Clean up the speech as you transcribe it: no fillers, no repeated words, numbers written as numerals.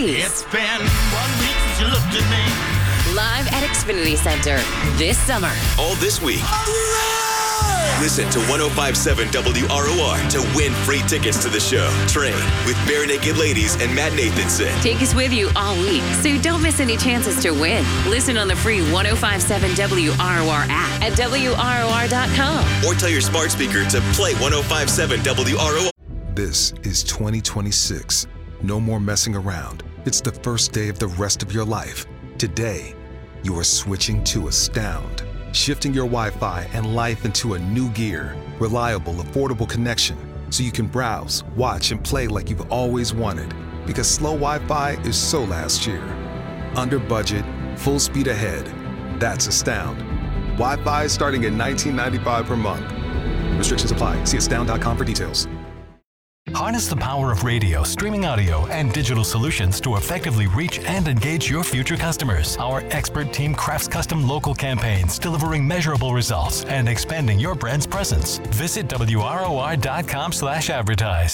breeze. It's been 1 week since you looked at me. Live at Xfinity Center this summer. All this week. Listen to 105.7 WROR to win free tickets to the show. Train with Bare Naked Ladies and Matt Nathanson. Take us with you all week, so don't miss any chances to win. Listen on the free 105.7 WROR app at WROR.com. Or tell your smart speaker to play 105.7 WROR. This is 2026. No more messing around. It's the first day of the rest of your life. Today, you are switching to Astound. Shifting your Wi-Fi and life into a new gear. Reliable, affordable connection so you can browse, watch, and play like you've always wanted. Because slow Wi-Fi is so last year. Under budget, full speed ahead. That's Astound. Wi-Fi starting at $19.95 per month. Restrictions apply. See astound.com for details. Harness the power of radio, streaming audio, and digital solutions to effectively reach and engage your future customers. Our expert team crafts custom local campaigns, delivering measurable results and expanding your brand's presence. Visit WROR.com/advertise.